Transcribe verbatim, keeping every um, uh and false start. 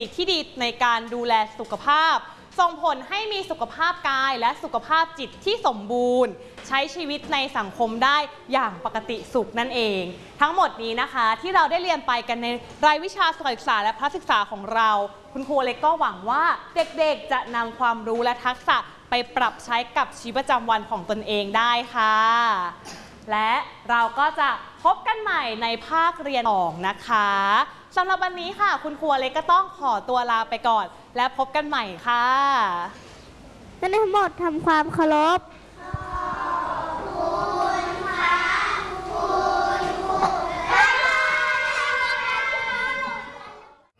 ที่ดีในการดูแลสุขภาพส่งผลให้มีสุขภาพกายและสุขภาพจิตที่สมบูรณ์ใช้ชีวิตในสังคมได้อย่างปกติสุขนั่นเองทั้งหมดนี้นะคะที่เราได้เรียนไปกันในรายวิชาศึกษาและพระศึกษาของเราคุณครูเล็กก็หวังว่าเด็กๆจะนำความรู้และทักษะไปปรับใช้กับชีวิตประจำวันของตนเองได้ค่ะและเราก็จะพบกันใหม่ในภาคเรียนสองนะคะสำหรับวันนี้ค่ะคุณครูเล็กก็ต้องขอตัวลาไปก่อนและพบกันใหม่ค่ะทั้งหมดทำความเคารพ